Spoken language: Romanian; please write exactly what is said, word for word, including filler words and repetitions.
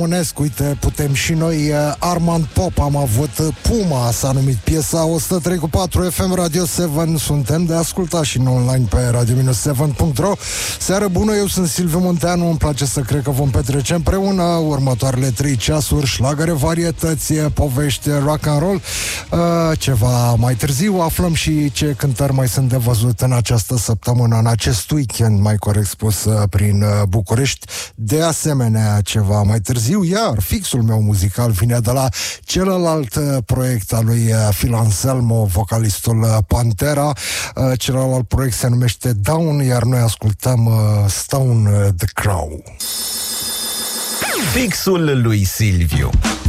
Românesc, uite, putem și noi. Armand Pop, am avut Puma, s-a numit piesa. O sută trei cu patru F M Radio șapte. Suntem de ascultat și în online pe radio șapte punct ro. Seară bună, eu sunt Silviu Munteanu. Îmi place să cred că vom petrece împreună următoarele trei ceasuri, șlagăre, varietăți, povești, rock and roll. uh, Ceva mai târziu aflăm și ce cântări mai sunt de văzut în această săptămână, în acest weekend, mai corect spus, prin București. De asemenea, ceva mai târziu, iar fixul meu muzical vine de la celălalt proiect al lui Phil Anselmo, vocalistul Pantera. Celălalt proiect se numește Down, iar noi ascultăm Stone the Crow. Fixul lui Silviu.